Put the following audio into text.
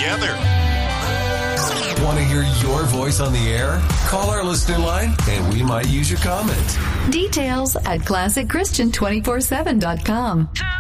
together. Want to hear your voice on the air? Call our listener line and we might use your comment. Details at ClassicChristian247.com.